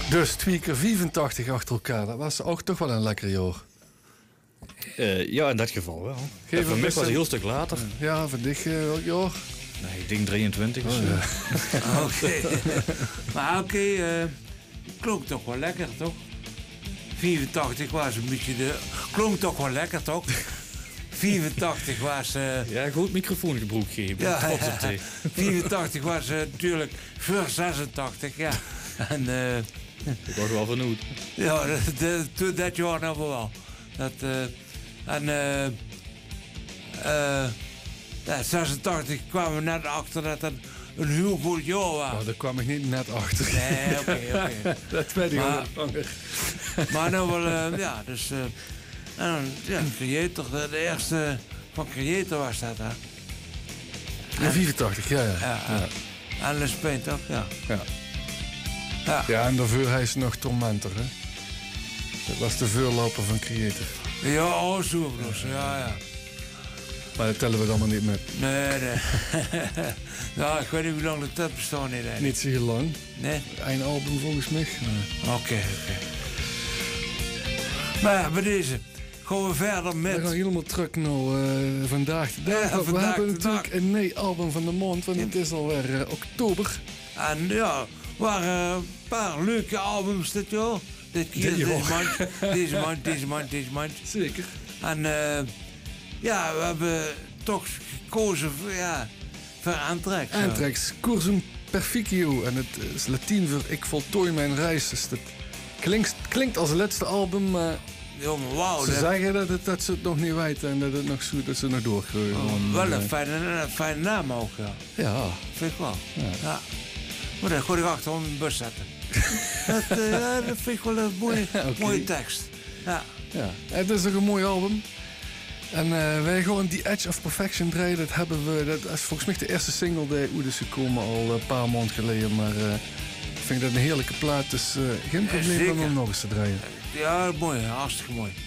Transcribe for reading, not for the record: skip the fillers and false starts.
Dus 2 keer 85 achter elkaar. Dat was ook toch wel een lekker jaar. Ja, in dat geval wel. Geef Voor een mij was het best een heel stuk later. Ja, voor dich welk jaar? Nee, ik denk 23 of zo. Oké. Maar klonk toch wel lekker, toch? 84 was een beetje klonk toch wel lekker, toch? 84 was... Ja, goed microfoon gebroek geven. Ja, Trots op thee. 84 was natuurlijk voor 86, ja. En Ik word wel vernoemd. ja, dat jaar nou wel. Ja, 86 kwamen we net achter dat het een heel goed jaar was. Oh, daar kwam ik niet net achter. Nee, oké. Dat weet ik Maar- wel. Maar nou wel, ja, dus... en dan, ja, Creator, de eerste van Creator was dat, hè. Ja, 84, ja. Ja. En Les Paint, toch? Ja. Ja. Ja. Ja, en daarvoor hij is nog Tormentor, hè. Dat was de voorloper van Creator. Ja, oh, zo bloos, ja. Maar dat tellen we dan maar niet met. Nee. Ja, ik weet niet hoe lang dat bestaat niet, hè. Niet zo heel lang. Nee? Eén album volgens mij. Oké. Maar ja, bij deze gaan we verder We met... gaan helemaal terug naar vandaag de dag. Ja, we vandaag hebben de natuurlijk dag. een nieuw album van de maand, want het is alweer oktober. En ja, waren een paar leuke albums dit jaar. Deze maand. Zeker. En ja, we hebben toch gekozen voor Anthrax. ja. Anthrax, Cursum Perficio. En het is Latijn voor Ik voltooi mijn reis. Dus dat klinkt als het laatste album, maar Ja, maar wauw. ze zeggen dat ze het nog niet weten en dat ze nog doorgaan. Wel een fijne naam ook, ja. Ja. Vind ik wel. Ja. Maar dan gooi ik achter om een bus zetten. Dat vind ik wel een mooie tekst. Ja. Ja, het is ook een mooi album. En wij gaan The Edge of Perfection draaien. Dat is volgens mij de eerste single die uit is gekomen al een paar maanden geleden. Maar ik vind dat een heerlijke plaat. Dus geen probleem om zeker. hem nog eens te draaien. Ja, mooi. Hartstikke mooi.